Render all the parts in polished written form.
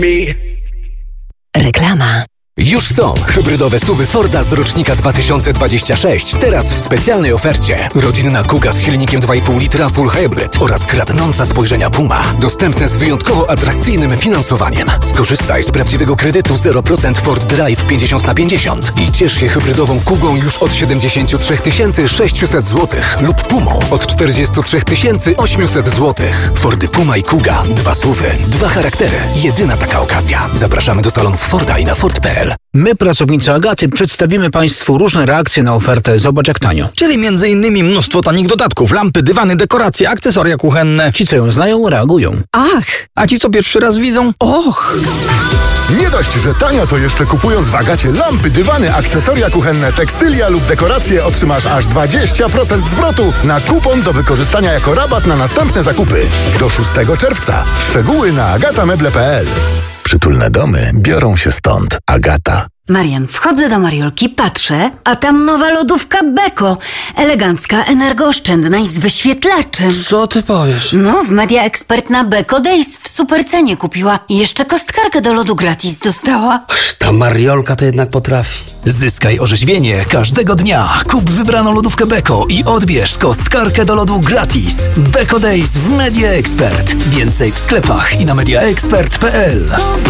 Reklama. Już są hybrydowe SUV-y Forda z rocznika 2026. Teraz w specjalnej ofercie. Rodzinna Kuga z silnikiem 2,5 litra Full Hybrid oraz kradnąca spojrzenia Puma. Dostępne z wyjątkowo atrakcyjnym finansowaniem. Skorzystaj z prawdziwego kredytu 0% Ford Drive 50/50 i ciesz się hybrydową Kugą już od 73 600 zł lub Pumą od 43 800 zł. Fordy Puma i Kuga. 2 SUV-y, 2 charaktery. Jedyna taka okazja. Zapraszamy do salonów Forda i na Ford.pl. My, pracownicy Agaty, przedstawimy Państwu różne reakcje na ofertę Zobacz jak tanio. Czyli m.in. mnóstwo tanich dodatków, lampy, dywany, dekoracje, akcesoria kuchenne. Ci, co ją znają, reagują. Ach! A ci, co pierwszy raz widzą? Och! Nie dość, że tanio, to jeszcze kupując w Agacie lampy, dywany, akcesoria kuchenne, tekstylia lub dekoracje otrzymasz aż 20% zwrotu na kupon do wykorzystania jako rabat na następne zakupy. Do 6 czerwca. Szczegóły na agatameble.pl. Przytulne domy biorą się stąd. Agata. Marian, wchodzę do Mariolki, patrzę, a tam nowa lodówka Beko. Elegancka, energooszczędna i z wyświetlaczem. Co ty powiesz? No, w Media Expert na Beko Days w super cenie kupiła i jeszcze kostkarkę do lodu gratis dostała. Aż ta Mariolka to jednak potrafi. Zyskaj orzeźwienie każdego dnia. Kup wybraną lodówkę Beko i odbierz kostkarkę do lodu gratis. Beko Days w Media Expert. Więcej w sklepach i na mediaexpert.pl.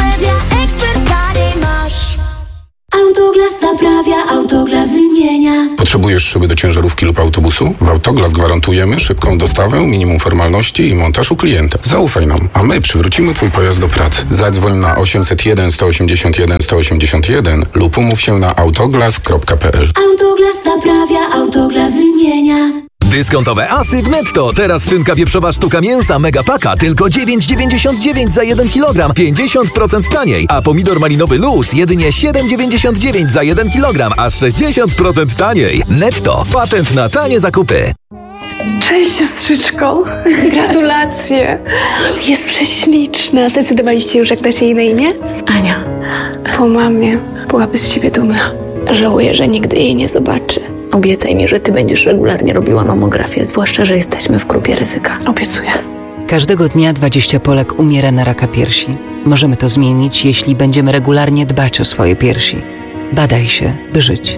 Autoglas naprawia, Autoglas wymienia. Potrzebujesz szyby do ciężarówki lub autobusu? W Autoglas gwarantujemy szybką dostawę, minimum formalności i montaż u klienta. Zaufaj nam, a my przywrócimy Twój pojazd do pracy. Zadzwoń na 801 181 181 lub umów się na autoglas.pl. Autoglas naprawia, Autoglas wymienia. Dyskontowe asy w Netto. Teraz szynka wieprzowa sztuka mięsa Megapaka tylko 9,99 za 1 kg. 50% taniej. A pomidor malinowy Luz jedynie 7,99 za 1 kg. Aż 60% taniej. Netto. Patent na tanie zakupy. Cześć, siostrzyczko. Gratulacje. Jest prześliczna. Zdecydowaliście już, jak dacie jej na imię? Ania. Po mamie byłaby z siebie dumna. Żałuję, że nigdy jej nie zobaczy. Obiecaj mi, że ty będziesz regularnie robiła mamografię, zwłaszcza, że jesteśmy w grupie ryzyka. Obiecuję. Każdego dnia 20 Polek umiera na raka piersi. Możemy to zmienić, jeśli będziemy regularnie dbać o swoje piersi. Badaj się, by żyć.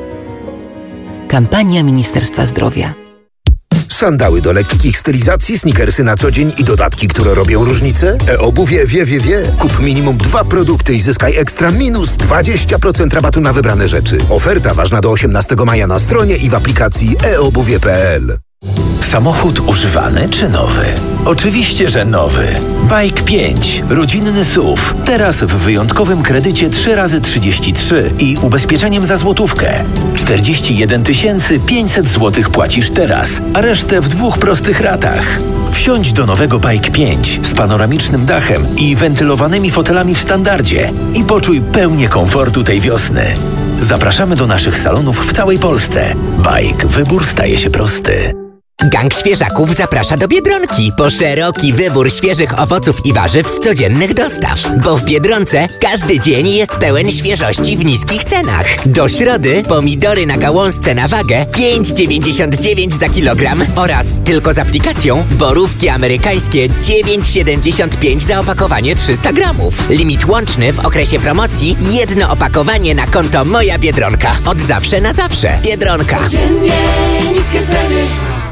Kampania Ministerstwa Zdrowia. Sandały do lekkich stylizacji, sneakersy na co dzień i dodatki, które robią różnicę? E-obuwie wie. Kup minimum 2 produkty i zyskaj ekstra minus 20% rabatu na wybrane rzeczy. Oferta ważna do 18 maja na stronie i w aplikacji eobuwie.pl. Samochód używany czy nowy? Oczywiście, że nowy. Bike 5. Rodzinny SUV. Teraz w wyjątkowym kredycie 3x33 i ubezpieczeniem za złotówkę. 41 500 zł płacisz teraz, a resztę w 2 prostych ratach. Wsiądź do nowego Bike 5 z panoramicznym dachem i wentylowanymi fotelami w standardzie i poczuj pełnię komfortu tej wiosny. Zapraszamy do naszych salonów w całej Polsce. Bike. Wybór staje się prosty. Gang Świeżaków zaprasza do Biedronki po szeroki wybór świeżych owoców i warzyw z codziennych dostaw. Bo w Biedronce każdy dzień jest pełen świeżości w niskich cenach. Do środy pomidory na gałązce na wagę 5,99 za kilogram oraz tylko z aplikacją borówki amerykańskie 9,75 za opakowanie 300 gramów. Limit łączny w okresie promocji 1 opakowanie na konto Moja Biedronka. Od zawsze na zawsze. Biedronka. Codziennie niskie ceny.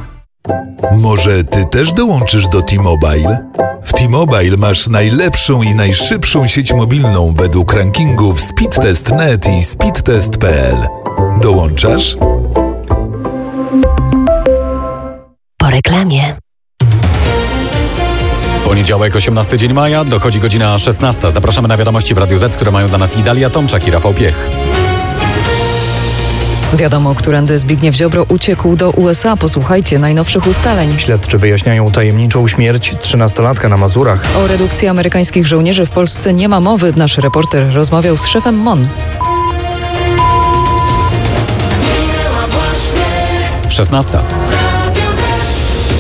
Może ty też dołączysz do T-Mobile? W T-Mobile masz najlepszą i najszybszą sieć mobilną według rankingów Speedtest.net i Speedtest.pl. Dołączasz? Po reklamie. Poniedziałek, 18 dzień maja, dochodzi godzina 16. Zapraszamy na wiadomości w Radiu Z, które mają dla nas Idalia Tomczak i Rafał Piech. Wiadomo, którędy Zbigniew Ziobro uciekł do USA. Posłuchajcie najnowszych ustaleń. Śledczy wyjaśniają tajemniczą śmierć 13-latka na Mazurach. O redukcji amerykańskich żołnierzy w Polsce nie ma mowy. Nasz reporter rozmawiał z szefem MON. 16.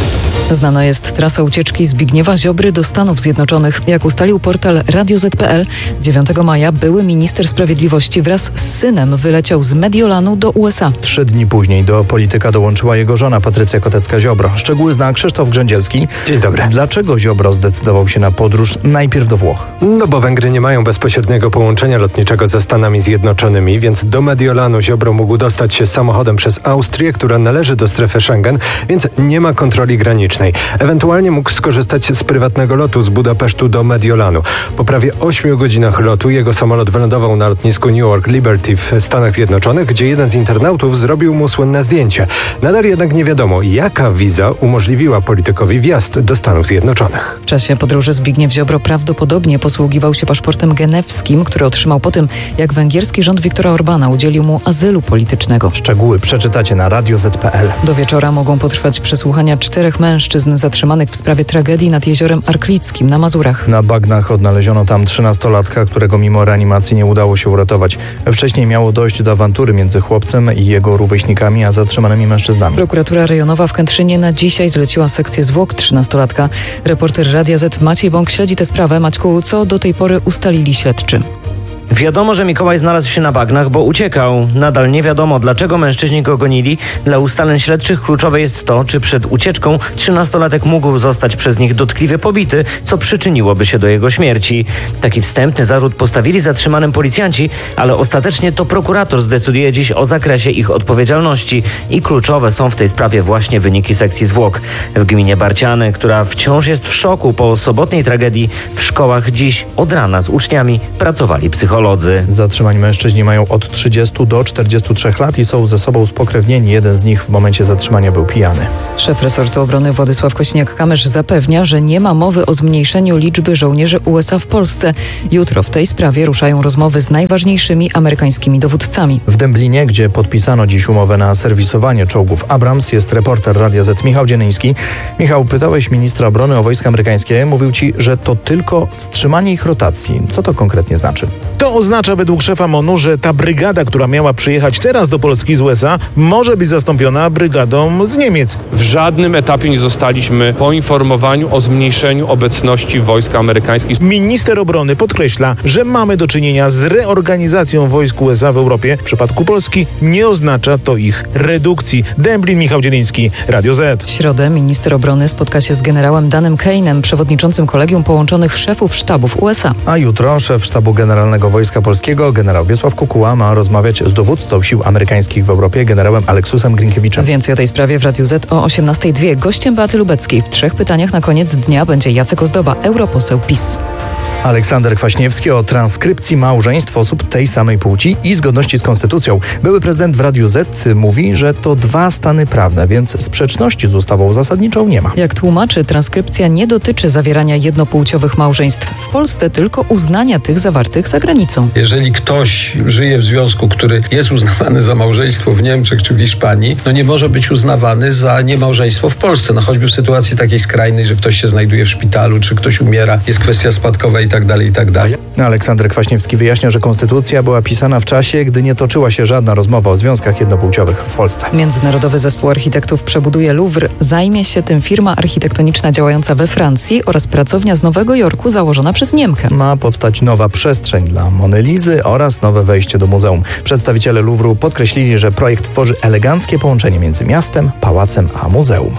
Znana jest trasa ucieczki Zbigniewa Ziobry do Stanów Zjednoczonych. Jak ustalił portal Radio Z.pl, 9 maja były minister sprawiedliwości wraz z synem wyleciał z Mediolanu do USA. 3 dni później do polityka dołączyła jego żona Patrycja Kotecka-Ziobro. Szczegóły zna Krzysztof Grzędzielski. Dzień dobry. Dlaczego Ziobro zdecydował się na podróż najpierw do Włoch? No bo Węgry nie mają bezpośredniego połączenia lotniczego ze Stanami Zjednoczonymi, więc do Mediolanu Ziobro mógł dostać się samochodem przez Austrię, która należy do strefy Schengen, więc nie ma kontroli granicznej. Ewentualnie mógł skorzystać z prywatnego lotu z Budapesztu do Mediolanu. Po prawie 8 godzinach lotu jego samolot wylądował na lotnisku Newark Liberty w Stanach Zjednoczonych, gdzie jeden z internautów zrobił mu słynne zdjęcie. Nadal jednak nie wiadomo, jaka wiza umożliwiła politykowi wjazd do Stanów Zjednoczonych. W czasie podróży Zbigniew Ziobro prawdopodobnie posługiwał się paszportem genewskim, który otrzymał po tym, jak węgierski rząd Viktora Orbana udzielił mu azylu politycznego. Szczegóły przeczytacie na Radio Z.pl. Do wieczora mogą potrwać przesłuchania 4 mężczyzn zatrzymanych w sprawie tragedii nad jeziorem Arklickim na Mazurach. Na bagnach odnaleziono tam 13-latka, którego mimo reanimacji nie udało się uratować. Wcześniej miało dojść do awantury między chłopcem i jego rówieśnikami, a zatrzymanymi mężczyznami. Prokuratura rejonowa w Kętrzynie na dzisiaj zleciła sekcję zwłok 13-latka. Reporter Radia Z Maciej Bąk śledzi tę sprawę. Maćku, co do tej pory ustalili śledczy? Wiadomo, że Mikołaj znalazł się na bagnach, bo uciekał. Nadal nie wiadomo, dlaczego mężczyźni go gonili. Dla ustaleń śledczych kluczowe jest to, czy przed ucieczką 13-latek mógł zostać przez nich dotkliwie pobity, co przyczyniłoby się do jego śmierci. Taki wstępny zarzut postawili zatrzymanym policjanci, ale ostatecznie to prokurator zdecyduje dziś o zakresie ich odpowiedzialności i kluczowe są w tej sprawie właśnie wyniki sekcji zwłok. W gminie Barciany, która wciąż jest w szoku po sobotniej tragedii, w szkołach dziś od rana z uczniami pracowali psycholodzy. Zatrzymani mężczyźni mają od 30 do 43 lat i są ze sobą spokrewnieni. Jeden z nich w momencie zatrzymania był pijany. Szef resortu obrony Władysław Kośniak-Kamysz zapewnia, że nie ma mowy o zmniejszeniu liczby żołnierzy USA w Polsce. Jutro w tej sprawie ruszają rozmowy z najważniejszymi amerykańskimi dowódcami. W Dęblinie, gdzie podpisano dziś umowę na serwisowanie czołgów Abrams, jest reporter Radia Z Michał Dziennyński. Michał, pytałeś ministra obrony o wojska amerykańskie. Mówił ci, że to tylko wstrzymanie ich rotacji. Co to konkretnie znaczy? To oznacza według szefa MON-u, że ta brygada, która miała przyjechać teraz do Polski z USA, może być zastąpiona brygadą z Niemiec. W żadnym etapie nie zostaliśmy poinformowani o zmniejszeniu obecności wojsk amerykańskich. Minister obrony podkreśla, że mamy do czynienia z reorganizacją wojsk USA w Europie. W przypadku Polski nie oznacza to ich redukcji. Dęblin, Michał Dzieliński, Radio Z. W środę minister obrony spotka się z generałem Danem Kane'em, przewodniczącym Kolegium Połączonych Szefów Sztabów USA. A jutro szef Sztabu Generalnego Wojska Polskiego, generał Wiesław Kukuła, ma rozmawiać z dowódcą sił amerykańskich w Europie, generałem Aleksusem Grinkiewiczem. Więcej o tej sprawie w Radiu Z o 18:02. Gościem Beaty Lubeckiej w 3 pytaniach na koniec dnia będzie Jacek Ozdoba, europoseł PiS. Aleksander Kwaśniewski o transkrypcji małżeństw osób tej samej płci i zgodności z konstytucją. Były prezydent w Radiu Z mówi, że to 2 stany prawne, więc sprzeczności z ustawą zasadniczą nie ma. Jak tłumaczy, transkrypcja nie dotyczy zawierania jednopłciowych małżeństw w Polsce, tylko uznania tych zawartych za granicą. Jeżeli ktoś żyje w związku, który jest uznawany za małżeństwo w Niemczech czy w Hiszpanii, no nie może być uznawany za niemałżeństwo w Polsce. No choćby w sytuacji takiej skrajnej, że ktoś się znajduje w szpitalu, czy ktoś umiera, jest kwestia spadkowa i tak dalej, i tak dalej. Aleksander Kwaśniewski wyjaśnia, że konstytucja była pisana w czasie, gdy nie toczyła się żadna rozmowa o związkach jednopłciowych w Polsce. Międzynarodowy Zespół Architektów przebuduje Louvre. Zajmie się tym firma architektoniczna działająca we Francji oraz pracownia z Nowego Jorku założona przez Niemkę. Ma powstać nowa przestrzeń dla Mony Lizy oraz nowe wejście do muzeum. Przedstawiciele Louvru podkreślili, że projekt tworzy eleganckie połączenie między miastem, pałacem a muzeum.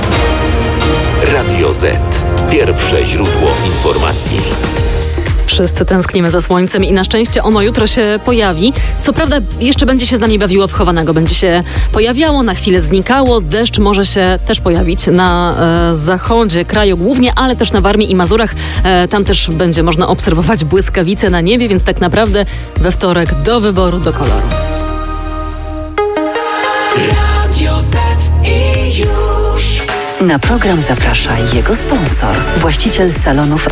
Radio Z. Pierwsze źródło informacji. Wszyscy tęsknimy za słońcem i na szczęście ono jutro się pojawi. Co prawda jeszcze będzie się z nami bawiło w chowanego. Będzie się pojawiało, na chwilę znikało. Deszcz może się też pojawić na zachodzie kraju głównie, ale też na Warmii i Mazurach. Tam też będzie można obserwować błyskawice na niebie, więc tak naprawdę we wtorek do wyboru, do koloru. Radio Z i już. Na program zaprasza jego sponsor, właściciel salonów